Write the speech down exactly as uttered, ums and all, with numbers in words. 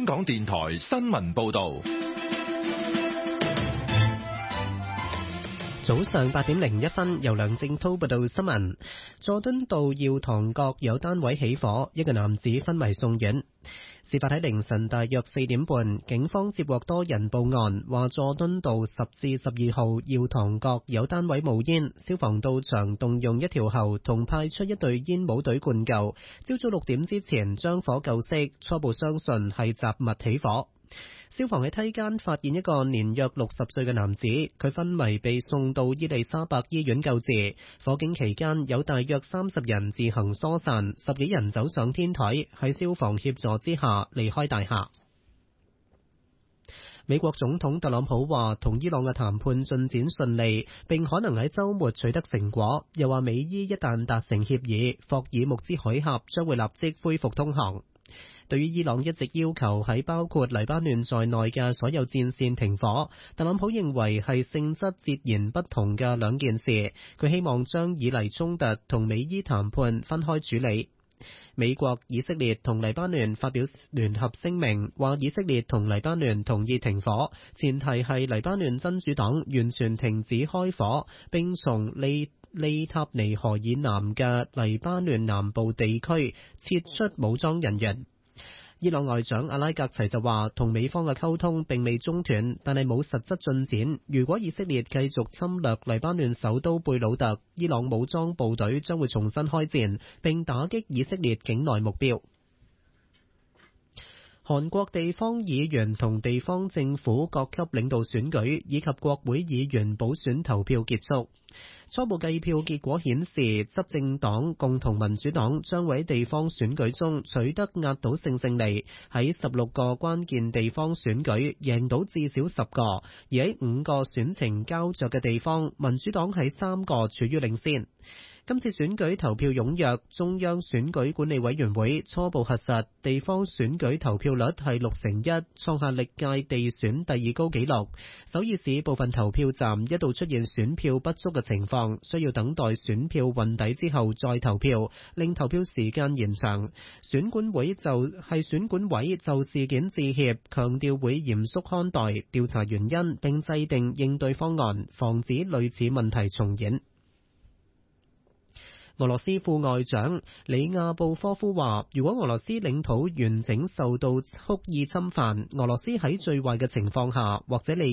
香港電台新聞報道。 早上八點零一分，由梁正濤報道新聞。佐敦道耀堂閣有單位起火，一個男子昏迷送院。事發喺凌晨大約四點半，警方接獲多人報案，話佐敦道十至十二號耀堂閣有單位冒煙，消防到場動用一條喉同派出一隊煙帽隊灌救。朝早六點之前將火救熄，初步相信係雜物起火。消防喺梯間發現一個年約六十歲嘅男子，佢昏迷被送到伊利沙伯醫院救治。火警期間有大約三十人自行疏散，十幾人走上天台，喺消防協助之下離開大廈。美國總統特朗普話同伊朗嘅談判進展順利，並可能喺週末取得成果，又話美伊一旦達成協議，霍爾木茲海峽將會立即恢復通航。對於伊朗一直要求喺包括黎巴嫩在內嘅所有戰線停火，特朗普認為係性質截然不同嘅兩件事。佢希望將以黎衝突同美伊談判分開處理。美國、以色列同黎巴嫩發表聯合聲明，話以色列同黎巴嫩同意停火，前提係黎巴嫩真主黨完全停止開火，並從利利塔尼河以南嘅黎巴嫩南部地區撤出武裝人員。伊朗外長阿拉格齊就話，同美方嘅溝通並未中斷，但係冇實質進展。如果以色列繼續侵略黎巴嫩首都貝魯特，伊朗武裝部隊將會重新開戰，並打擊以色列境內目標。韓國地方議員同地方政府各級領導選舉以及國會議員補選投票結束。初步計票結果顯示，執政黨共同民主黨將會喺地方選舉中取得壓倒性勝利，喺十六個關鍵地方選舉贏到至少十個，而喺五個選情膠着嘅地方，民主黨喺三個處於領先。今次選舉投票踴躍，中央選舉管理委員會初步核實地方選舉投票率係六成一，創下歷屆地選第二高紀錄。首爾市部分投票站一度出現選票不足嘅情況，需要等待選票運抵之後再投票，令投票時間延長。選管會就係選管委就事件致歉，強調會嚴肅看待，調查原因，並制定應對方案，防止類似問題重演。俄羅斯副外長里亞布科夫話，如果俄羅斯領土完整受到蓄意侵犯，俄羅斯喺最壞嘅情況下或者利